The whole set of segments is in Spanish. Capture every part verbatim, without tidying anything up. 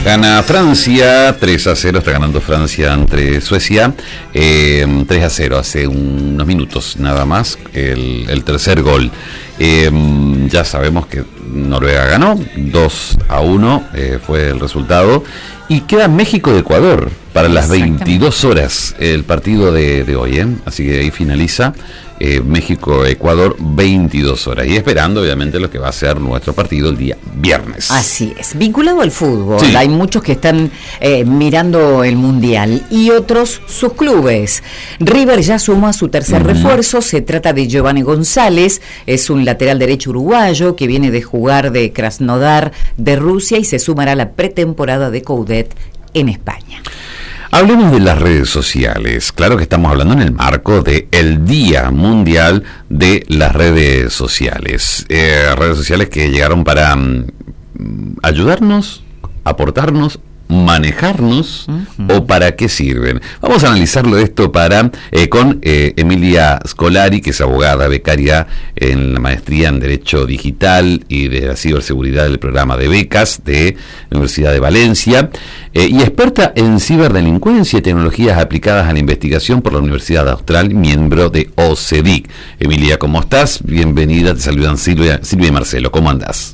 Gana Francia, tres a cero, está ganando Francia ante Suecia, eh, tres a cero, hace unos minutos nada más, el, el tercer gol. Eh, ya sabemos que Noruega ganó, dos a uno eh, fue el resultado, y queda México-Ecuador para las veintidós horas el partido de, de hoy, ¿eh? Así que ahí finaliza. Eh, México-Ecuador, veintidós horas. Y esperando, obviamente, lo que va a ser nuestro partido el día viernes. Así es. Vinculado al fútbol, sí. Hay muchos que están eh, mirando el Mundial y otros sus clubes. River ya suma su tercer uh-huh. refuerzo. Se trata de Giovanni González. Es un lateral derecho uruguayo que viene de jugar de Krasnodar de Rusia y se sumará a la pretemporada de Coudet en España. Hablemos de las redes sociales. Claro que estamos hablando en el marco del Día Mundial de las Redes Sociales. Eh, redes sociales que llegaron para um, ayudarnos, aportarnos, manejarnos, uh-huh. o para qué sirven. Vamos a analizarlo esto para eh, con eh, Emilia Scolari, que es abogada becaria en la maestría en Derecho Digital y de la Ciberseguridad del programa de becas de la Universidad de Valencia, eh, y experta en ciberdelincuencia y tecnologías aplicadas a la investigación por la Universidad Austral, miembro de O C D I C. Emilia, ¿cómo estás? Bienvenida, te saludan Silvia, Silvia y Marcelo. ¿Cómo andás?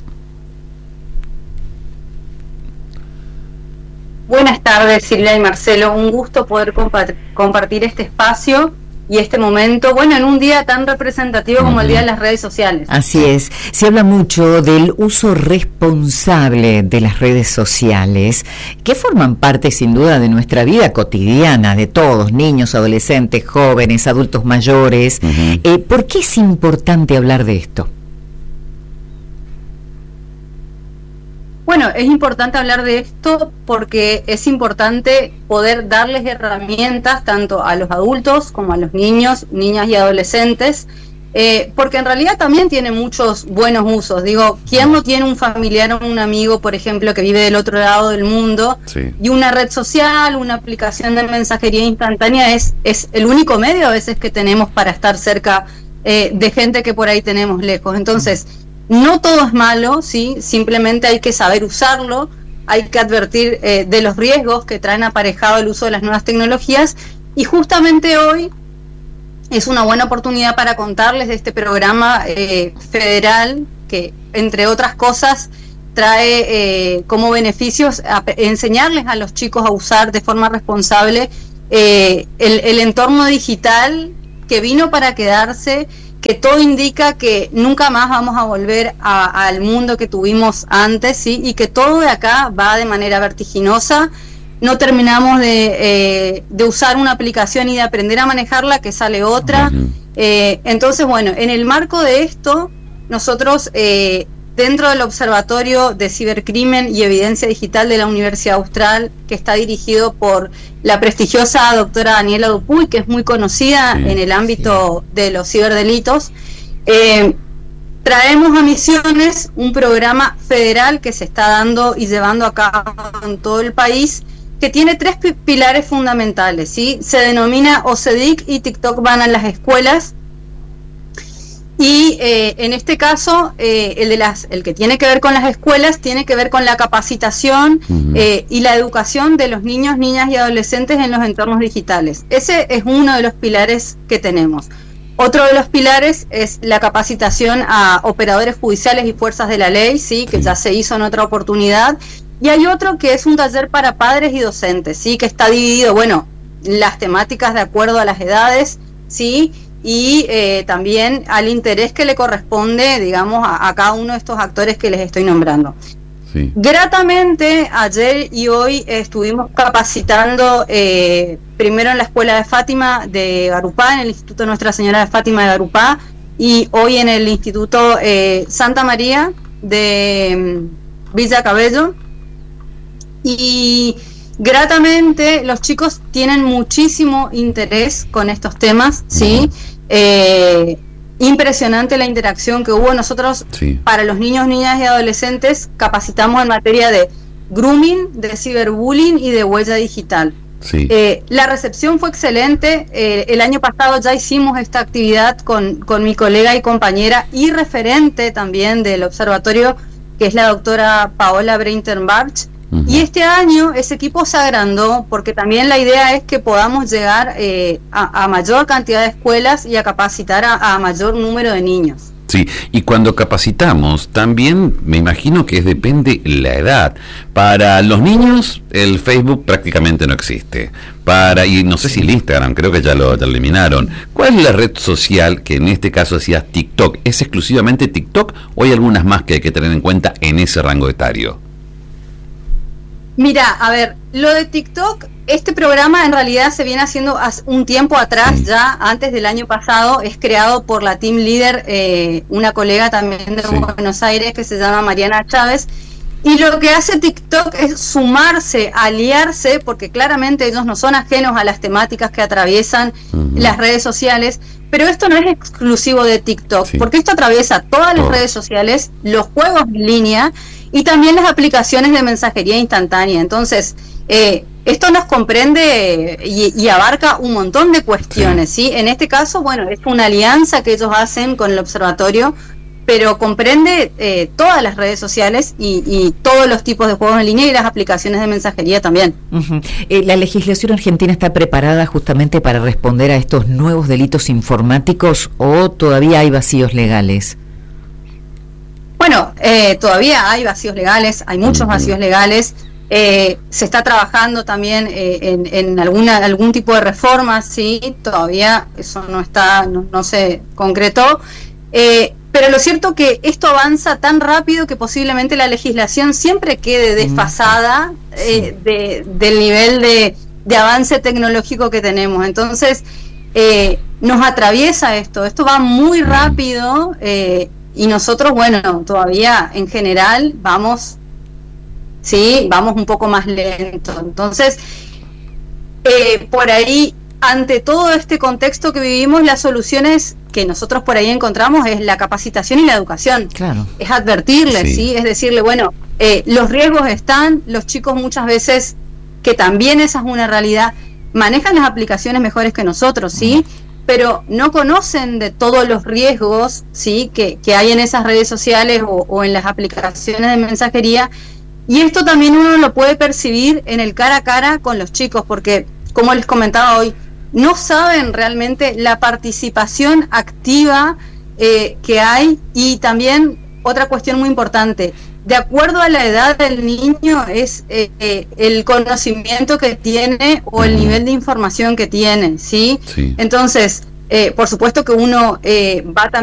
Buenas tardes, Silvia y Marcelo. Un gusto poder compa- compartir este espacio y este momento, bueno, en un día tan representativo como uh-huh. el Día de las Redes Sociales. Así es. Se habla mucho del uso responsable de las redes sociales, que forman parte, sin duda, de nuestra vida cotidiana, de todos, niños, adolescentes, jóvenes, adultos mayores. Uh-huh. Eh, ¿Por qué es importante hablar de esto? Bueno, es importante hablar de esto porque es importante poder darles herramientas tanto a los adultos como a los niños, niñas y adolescentes, eh, porque en realidad también tiene muchos buenos usos. Digo, ¿quién no tiene un familiar o un amigo, por ejemplo, que vive del otro lado del mundo? Sí. Y una red social, una aplicación de mensajería instantánea es, es el único medio a veces que tenemos para estar cerca eh, de gente que por ahí tenemos lejos. Entonces, no todo es malo, ¿sí? Simplemente hay que saber usarlo, hay que advertir eh, de los riesgos que traen aparejado el uso de las nuevas tecnologías, y justamente hoy es una buena oportunidad para contarles de este programa eh, federal que, entre otras cosas, trae eh, como beneficios a, enseñarles a los chicos a usar de forma responsable eh, el, el entorno digital que vino para quedarse, que todo indica que nunca más vamos a volver a, al mundo que tuvimos antes, ¿sí? Y que todo de acá va de manera vertiginosa. No terminamos de, eh, de usar una aplicación y de aprender a manejarla, que sale otra. Uh-huh. Eh, entonces, bueno, en el marco de esto, nosotros, eh, dentro del Observatorio de Cibercrimen y Evidencia Digital de la Universidad Austral, que está dirigido por la prestigiosa doctora Daniela Dupuy, que es muy conocida sí, en el ámbito sí. de los ciberdelitos, eh, traemos a Misiones un programa federal que se está dando y llevando a cabo en todo el país, que tiene tres pi- pilares fundamentales, ¿sí? Se denomina O C D I C y TikTok van a las escuelas. Y eh, en este caso, eh, el de las, el que tiene que ver con las escuelas, tiene que ver con la capacitación uh-huh. eh, y la educación de los niños, niñas y adolescentes en los entornos digitales. Ese es uno de los pilares que tenemos. Otro de los pilares es la capacitación a operadores judiciales y fuerzas de la ley, sí, que ya se hizo en otra oportunidad. Y hay otro que es un taller para padres y docentes, sí, que está dividido, bueno, las temáticas de acuerdo a las edades, sí, y eh, también al interés que le corresponde, digamos, a, a cada uno de estos actores que les estoy nombrando. Sí. Gratamente, ayer y hoy estuvimos capacitando, eh, primero en la Escuela de Fátima de Garupá, en el Instituto Nuestra Señora de Fátima de Garupá, y hoy en el Instituto eh, Santa María de um, Villa Cabello, y gratamente los chicos tienen muchísimo interés con estos temas, ¿sí? Eh, impresionante la interacción que hubo. Nosotros sí. para los niños, niñas y adolescentes capacitamos en materia de grooming, de ciberbullying y de huella digital. Sí. Eh, la recepción fue excelente. Eh, el año pasado ya hicimos esta actividad con, con mi colega y compañera y referente también del observatorio, que es la doctora Paola Breitenbach. Uh-huh. Y este año ese equipo se agrandó porque también la idea es que podamos llegar eh, a, a mayor cantidad de escuelas y a capacitar a, a mayor número de niños. Sí, y cuando capacitamos, también me imagino que depende la edad. Para los niños, el Facebook prácticamente no existe. Para, y no sé si el Instagram, creo que ya lo, ya lo eliminaron. ¿Cuál es la red social que en este caso decías TikTok? ¿Es exclusivamente TikTok o hay algunas más que hay que tener en cuenta en ese rango etario? Mira, a ver, lo de TikTok, este programa en realidad se viene haciendo hace un tiempo atrás, sí. ya antes del año pasado, es creado por la team leader, eh, una colega también de sí. Buenos Aires que se llama Mariana Chávez, y lo que hace TikTok es sumarse, aliarse, porque claramente ellos no son ajenos a las temáticas que atraviesan uh-huh. las redes sociales, pero esto no es exclusivo de TikTok, sí. porque esto atraviesa todas las oh. redes sociales, los juegos en línea, y también las aplicaciones de mensajería instantánea. Entonces, eh, esto nos comprende y, y abarca un montón de cuestiones, ¿sí? ¿sí? En este caso, bueno, es una alianza que ellos hacen con el observatorio, pero comprende eh, todas las redes sociales y, y todos los tipos de juegos en línea y las aplicaciones de mensajería también. Uh-huh. Eh, ¿La legislación argentina está preparada justamente para responder a estos nuevos delitos informáticos o todavía hay vacíos legales? Bueno, eh, todavía hay vacíos legales, hay muchos vacíos legales, eh, se está trabajando también eh, en, en alguna algún tipo de reforma, sí, todavía eso no está, no, no se concretó, eh, pero lo cierto que esto avanza tan rápido que posiblemente la legislación siempre quede desfasada eh, de, del nivel de, de avance tecnológico que tenemos. Entonces, eh, nos atraviesa esto, esto va muy rápido, eh, y nosotros, bueno, todavía en general vamos, sí, vamos un poco más lento. Entonces, eh, por ahí, ante todo este contexto que vivimos, las soluciones que nosotros por ahí encontramos es la capacitación y la educación. Claro. Es advertirles, sí, ¿sí? Es decirle, bueno, eh, los riesgos están, los chicos muchas veces, que también esa es una realidad, manejan las aplicaciones mejores que nosotros, ¿sí? Uh-huh. Pero no conocen de todos los riesgos, ¿sí? que, que hay en esas redes sociales o, o en las aplicaciones de mensajería, y esto también uno lo puede percibir en el cara a cara con los chicos, porque, como les comentaba hoy, no saben realmente la participación activa eh, que hay, y también otra cuestión muy importante, de acuerdo a la edad del niño es eh, eh, el conocimiento que tiene o el nivel de información que tiene, ¿sí? sí. Entonces, eh, por supuesto que uno eh, va también